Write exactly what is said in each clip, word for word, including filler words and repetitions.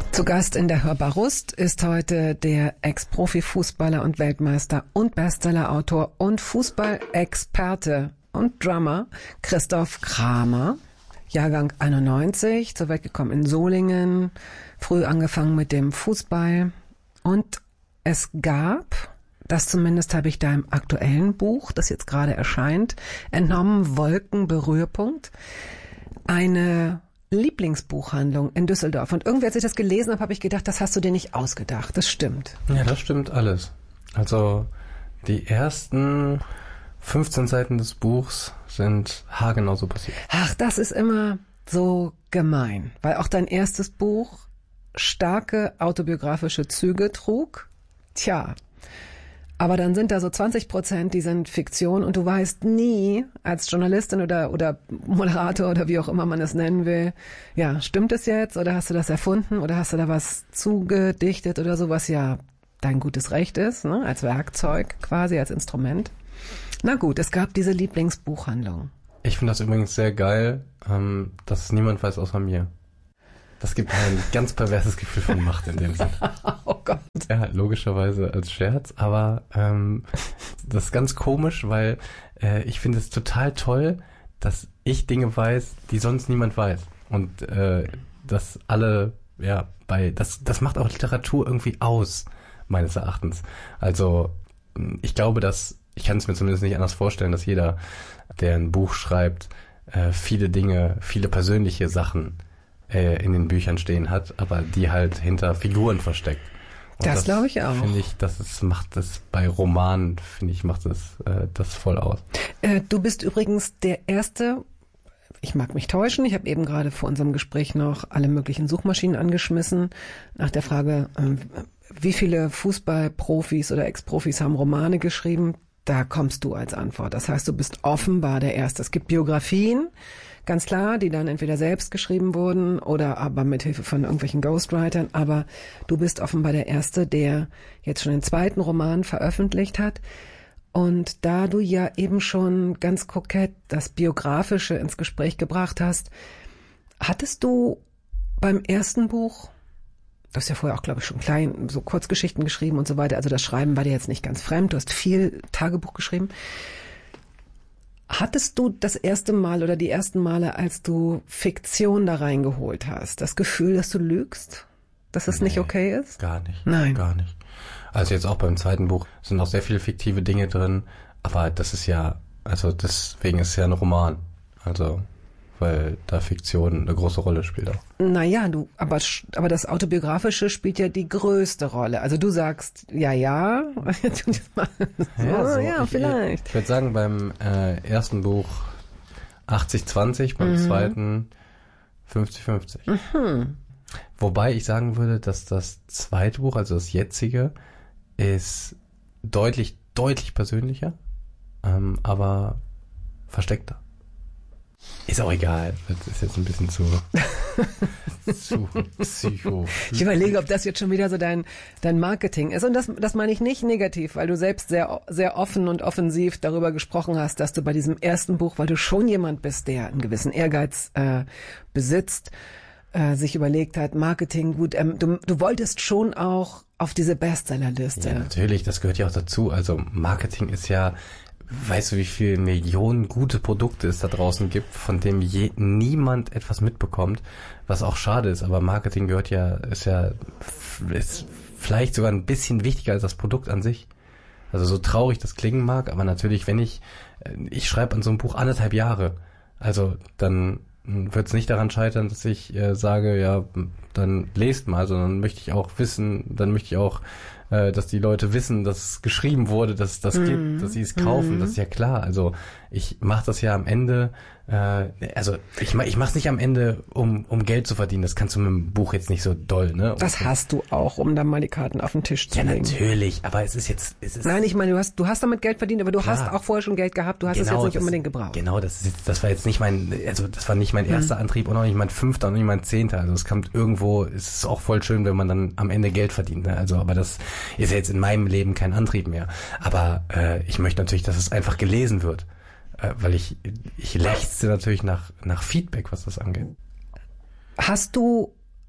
Zu Gast in der Hörbar Rust ist heute der Ex-Profi-Fußballer und Weltmeister und Bestsellerautor und Fußballexperte und Drummer Christoph Kramer. Jahrgang einundneunzig, zur Welt gekommen in Solingen, früh angefangen mit dem Fußball. Und es gab, das zumindest habe ich da im aktuellen Buch, das jetzt gerade erscheint, entnommen, Wolkenberührpunkt, eine Lieblingsbuchhandlung in Düsseldorf. Und irgendwie, als ich das gelesen habe, habe ich gedacht, das hast du dir nicht ausgedacht. Das stimmt. Ja, das stimmt alles. Also die ersten fünfzehn Seiten des Buchs sind haargenau so passiert. Ach, das ist immer so gemein, weil auch dein erstes Buch starke autobiografische Züge trug. Tja, aber dann sind da so zwanzig Prozent, die sind Fiktion und du weißt nie als Journalistin oder oder Moderator oder wie auch immer man es nennen will, ja, stimmt es jetzt oder hast du das erfunden oder hast du da was zugedichtet oder so, was ja dein gutes Recht ist, ne, als Werkzeug quasi, als Instrument. Na gut, es gab diese Lieblingsbuchhandlung. Ich finde das übrigens sehr geil, ähm, dass es niemand weiß außer mir. Das gibt ein ganz perverses Gefühl von Macht in dem Sinne. Oh Gott. Ja, logischerweise als Scherz, aber ähm, das ist ganz komisch, weil äh, ich finde es total toll, dass ich Dinge weiß, die sonst niemand weiß. Und äh, dass alle, ja, bei, das, das macht auch Literatur irgendwie aus, meines Erachtens. Also ich glaube, dass, ich kann es mir zumindest nicht anders vorstellen, dass jeder, der ein Buch schreibt, äh, viele Dinge, viele persönliche Sachen in den Büchern stehen hat, aber die halt hinter Figuren versteckt. Und das, das glaube ich auch. Finde ich, das ist, macht das bei Romanen, finde ich, macht das, äh, das voll aus. Äh, du bist übrigens der erste, ich mag mich täuschen, ich habe eben gerade vor unserem Gespräch noch alle möglichen Suchmaschinen angeschmissen, nach der Frage, äh, wie viele Fußballprofis oder Ex-Profis haben Romane geschrieben? Da kommst du als Antwort. Das heißt, du bist offenbar der Erste. Es gibt Biografien, ganz klar, die dann entweder selbst geschrieben wurden oder aber mit Hilfe von irgendwelchen Ghostwritern. Aber du bist offenbar der Erste, der jetzt schon den zweiten Roman veröffentlicht hat. Und da du ja eben schon ganz kokett das Biografische ins Gespräch gebracht hast, hattest du beim ersten Buch, du hast ja vorher auch, glaube ich, schon klein, so Kurzgeschichten geschrieben und so weiter, also das Schreiben war dir jetzt nicht ganz fremd, du hast viel Tagebuch geschrieben. Hattest du das erste Mal oder die ersten Male, als du Fiktion da reingeholt hast, das Gefühl, dass du lügst? Dass es nee, nicht okay ist? Gar nicht. Nein. Gar nicht. Also jetzt auch beim zweiten Buch sind auch sehr viele fiktive Dinge drin, aber das ist ja, also deswegen ist es ja ein Roman. Also, weil da Fiktion eine große Rolle spielt auch. Naja, du, aber, aber das Autobiografische spielt ja die größte Rolle. Also du sagst, ja, ja. so, ja, so, ja, ich, vielleicht. Ich, ich würde sagen, beim äh, ersten Buch achtzig zwanzig, beim mhm. zweiten fünfzig fünfzig. Mhm. Wobei ich sagen würde, dass das zweite Buch, also das jetzige, ist deutlich, deutlich persönlicher, ähm, aber versteckter. Ist auch egal. Das ist jetzt ein bisschen zu, zu psycho. Ich überlege, ob das jetzt schon wieder so dein, dein Marketing ist. Und das, das meine ich nicht negativ, weil du selbst sehr, sehr offen und offensiv darüber gesprochen hast, dass du bei diesem ersten Buch, weil du schon jemand bist, der einen gewissen Ehrgeiz äh, besitzt, äh, sich überlegt hat, Marketing, gut, ähm, du, du wolltest schon auch auf diese Bestsellerliste. Ja, natürlich, das gehört ja auch dazu. Also Marketing ist ja, weißt du, wie viele Millionen gute Produkte es da draußen gibt, von dem je, niemand etwas mitbekommt, was auch schade ist. Aber Marketing gehört ja, ist ja, ist vielleicht sogar ein bisschen wichtiger als das Produkt an sich. Also so traurig das klingen mag, aber natürlich, wenn ich, ich schreibe an so einem Buch anderthalb Jahre, also dann wird es nicht daran scheitern, dass ich äh, sage, ja, dann lest mal, sondern möchte ich auch wissen, dann möchte ich auch, äh, dass die Leute wissen, dass es geschrieben wurde, dass es das mm. gibt, dass sie es kaufen, mm. das ist ja klar. Also ich mache das ja am Ende, äh, also ich mach, ich mache es nicht am Ende, um um Geld zu verdienen, das kannst du mit dem Buch jetzt nicht so doll, ne? Das und, hast du auch, um dann mal die Karten auf den Tisch zu ja, legen. Ja, natürlich, aber es ist jetzt... Es ist Nein, ich meine, du hast du hast damit Geld verdient, aber du klar. hast auch vorher schon Geld gehabt, du hast genau, es jetzt nicht das, unbedingt gebraucht. Genau, das ist jetzt, das war jetzt nicht mein, also das war nicht mein erster hm. Antrieb und auch nicht mein fünfter und nicht mein zehnter, also es kommt irgendwo, es ist auch voll schön, wenn man dann am Ende Geld verdient, ne? Also, aber das ist ja jetzt in meinem Leben kein Antrieb mehr, aber äh, ich möchte natürlich, dass es einfach gelesen wird, äh, weil ich ich lechze natürlich nach nach Feedback, was das angeht. Hast du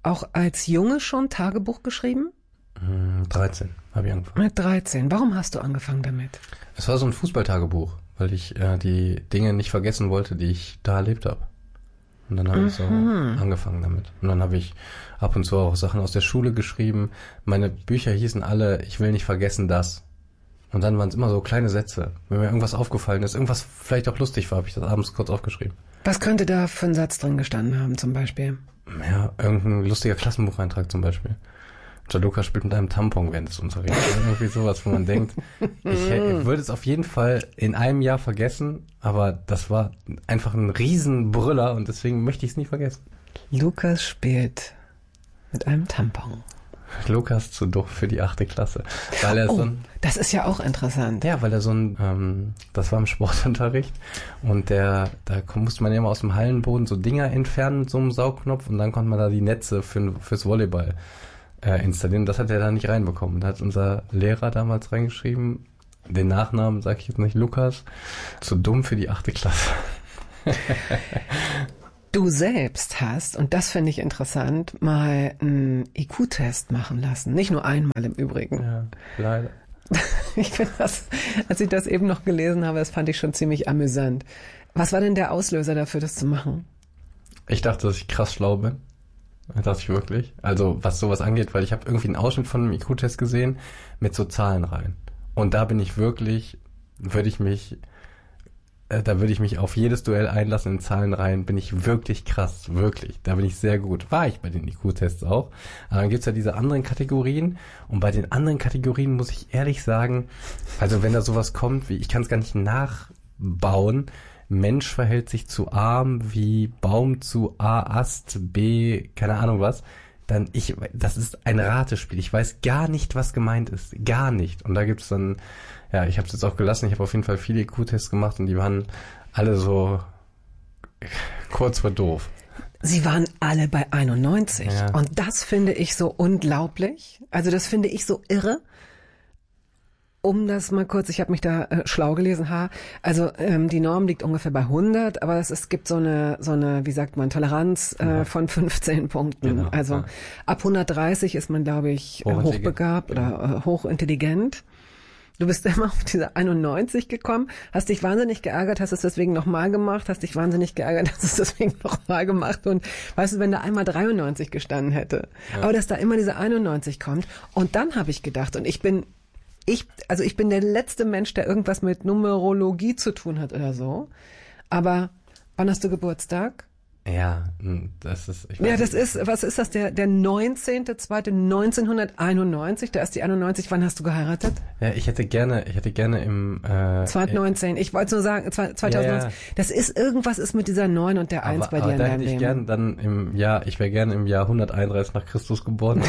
auch als Junge schon Tagebuch geschrieben? dreizehn habe ich angefangen. Mit dreizehn. Warum hast du angefangen damit? Es war so ein Fußballtagebuch, weil ich äh, die Dinge nicht vergessen wollte, die ich da erlebt habe. Und dann habe mhm. ich so angefangen damit. Und dann habe ich ab und zu auch Sachen aus der Schule geschrieben. Meine Bücher hießen alle, ich will nicht vergessen das. Und dann waren es immer so kleine Sätze. Wenn mir irgendwas aufgefallen ist, irgendwas vielleicht auch lustig war, habe ich das abends kurz aufgeschrieben. Was könnte da für ein Satz drin gestanden haben zum Beispiel? Ja, irgendein lustiger Klassenbucheintrag zum Beispiel. Gianluca spielt mit einem Tampon während des Unterrichts. Irgendwie sowas, wo man denkt, ich, ich würde es auf jeden Fall in einem Jahr vergessen, aber das war einfach ein Riesenbrüller und deswegen möchte ich es nie vergessen. Lukas spielt mit einem Tampon. Lukas zu doof für die achte Klasse. Weil er oh, so ein, das ist ja auch interessant. Ja, weil er so ein, ähm, das war im Sportunterricht und der, da musste man ja immer aus dem Hallenboden so Dinger entfernen mit so einem Saugknopf und dann konnte man da die Netze für, fürs Volleyball äh, installieren. Das hat er da nicht reinbekommen. Da hat unser Lehrer damals reingeschrieben, den Nachnamen sage ich jetzt nicht, Lukas, zu dumm für die achte Klasse. Du selbst hast, und das finde ich interessant, mal einen I Q-Test machen lassen. Nicht nur einmal im Übrigen. Ja, leider. Ich finde das, als ich das eben noch gelesen habe, das fand ich schon ziemlich amüsant. Was war denn der Auslöser dafür, das zu machen? Ich dachte, dass ich krass schlau bin. Das dachte ich wirklich. Also was sowas angeht, weil ich habe irgendwie einen Ausschnitt von einem I Q-Test gesehen mit so Zahlen rein. Und da bin ich wirklich, würde ich mich... Da würde ich mich auf jedes Duell einlassen in Zahlen rein, bin ich wirklich krass, wirklich. Da bin ich sehr gut. War ich bei den I Q-Tests auch. Aber dann gibt's ja diese anderen Kategorien und bei den anderen Kategorien muss ich ehrlich sagen, also wenn da sowas kommt, wie ich kann es gar nicht nachbauen, Mensch verhält sich zu Arm wie Baum zu A, Ast, B, keine Ahnung was, dann ich, das ist ein Ratespiel. Ich weiß gar nicht, was gemeint ist. Gar nicht. Und da gibt's dann, ja, ich habe es jetzt auch gelassen. Ich habe auf jeden Fall viele I Q-Tests gemacht und die waren alle so kurz vor doof. Sie waren alle bei einundneunzig. Ja. Und das finde ich so unglaublich. Also das finde ich so irre. Um das mal kurz, ich habe mich da äh, schlau gelesen, ha, also ähm, die Norm liegt ungefähr bei hundert, aber es, es gibt so eine, so eine, wie sagt man, Toleranz äh, ja. von fünfzehn Punkten. Genau, also ja. ab hundertdreißig ist man, glaube ich, hochbegabt ja. oder äh, hochintelligent. Du bist immer auf diese einundneunzig gekommen, hast dich wahnsinnig geärgert, hast es deswegen nochmal gemacht, hast dich wahnsinnig geärgert, hast es deswegen nochmal gemacht und weißt du, wenn da einmal dreiundneunzig gestanden hätte, ja. aber dass da immer diese einundneunzig kommt und dann habe ich gedacht und ich bin Ich, also ich bin der letzte Mensch, der irgendwas mit Numerologie zu tun hat oder so. Aber wann hast du Geburtstag? Ja, das ist... Ich weiß ja, das nicht. ist, was ist das, der, der neunzehnte zweite neunzehnhunderteinundneunzig, da ist die einundneunzig. Wann hast du geheiratet? Ja, ich hätte gerne, ich hätte gerne im... Äh, zweitausendneunzehn, ich wollte nur sagen, zweitausendneunzehn. Ja, ja. Das ist, irgendwas ist mit dieser neun und der eins bei dir aber in da deinem hätte ich Leben. gern dann im Jahr, ich wäre gerne im Jahr hunderteinunddreißig nach Christus geboren,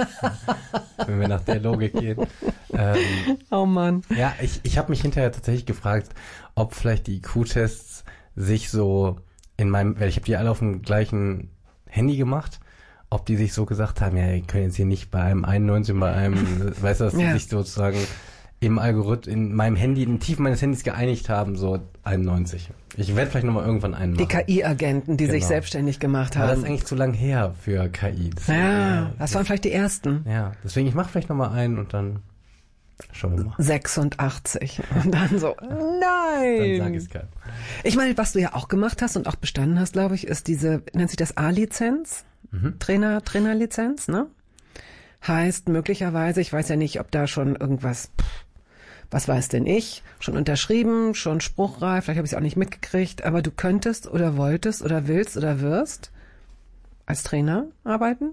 wenn wir nach der Logik gehen. Ähm, oh Mann. Ja, ich, ich habe mich hinterher tatsächlich gefragt, ob vielleicht die I Q-Tests sich so in meinem, weil ich habe die alle auf dem gleichen Handy gemacht, ob die sich so gesagt haben, ja, ihr könnt jetzt hier nicht bei einem einundneunzig, bei einem, weißt du, dass die ja. sich sozusagen im Algorithmus, in meinem Handy, in den Tiefen meines Handys geeinigt haben, so einundneunzig. Ich werde vielleicht nochmal irgendwann einen machen. Die K I-Agenten, die genau. sich selbstständig gemacht haben. Aber das ist eigentlich zu lang her für K I. Das ja, ja, das, das waren vielleicht die ersten. Ja, deswegen, ich mache vielleicht nochmal einen und dann schauen wir mal. sechsundachtzig. Und dann so, nein. Dann sag ich's keinem. Ich meine, was du ja auch gemacht hast und auch bestanden hast, glaube ich, ist diese, nennt sich das A-Lizenz? Mhm. Trainer, Trainerlizenz, ne? Heißt möglicherweise, ich weiß ja nicht, ob da schon irgendwas, was weiß denn ich, schon unterschrieben, schon spruchreif, vielleicht habe ich es auch nicht mitgekriegt, aber du könntest oder wolltest oder willst oder wirst als Trainer arbeiten?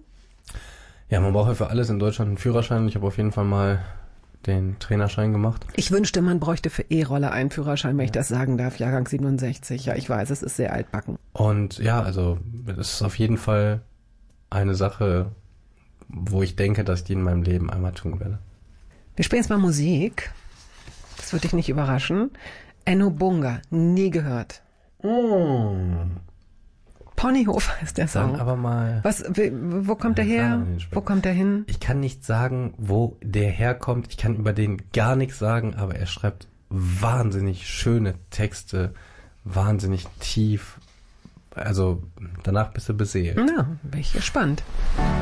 Ja, man braucht ja für alles in Deutschland einen Führerschein. Ich habe auf jeden Fall mal den Trainerschein gemacht. Ich wünschte, man bräuchte für E-Roller einen Führerschein, wenn ja. ich das sagen darf. Jahrgang siebenundsechzig. Ja, ich weiß, es ist sehr altbacken. Und ja, also es ist auf jeden Fall eine Sache, wo ich denke, dass ich die in meinem Leben einmal tun werde. Wir spielen jetzt mal Musik. Das wird dich nicht überraschen. Enno Bunga, nie gehört. Mm. Ponyhof ist der Song. Dann aber mal. Was, wo kommt der her? Wo kommt der hin? Ich kann nicht sagen, wo der herkommt. Ich kann über den gar nichts sagen, aber er schreibt wahnsinnig schöne Texte, wahnsinnig tief, Also danach bist du beseelt. Na, bin ich gespannt.